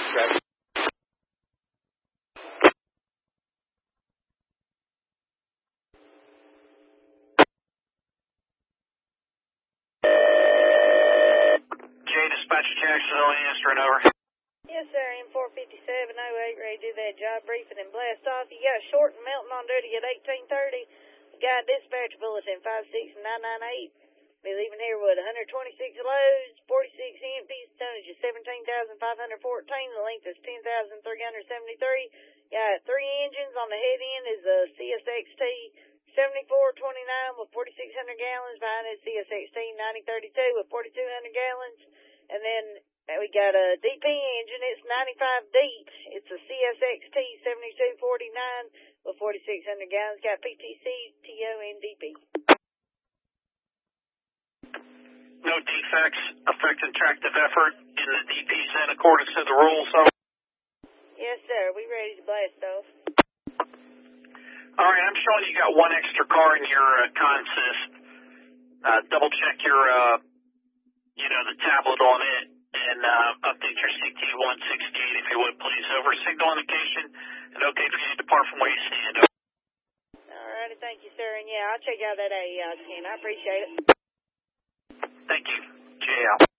Okay. Dispatcher Jacksonville, answering over. Yes, sir, M45708, ready to do that job briefing and blast off. You got Short and Melton on duty at 1830. You got dispatch bulletin 56998. Be leaving here with 126 loads, 46 empties, tonnage is 17,514. The length is 10,373. Got 3 engines. On the head end is a CSXT 7429 with 4,600 gallons. Behind it, CSXT 9032 with 4,200 gallons. And then we got a DP engine. It's 95 deep. It's a CSXT 7249 with 4,600 gallons. Got PTC, TO, and DP. No defects affecting tractive effort in the DPs in accordance to the rules. Yes, sir. We ready to blast off. All right, I'm showing you got one extra car in your consist. Double check your, the tablet on it, and update your CT-168 if you would, please. Over. Signal indication, and okay for you to depart from where you stand. All righty, thank you, sir. And yeah, I'll check out that AEI scan. I appreciate it. Thank you. JL.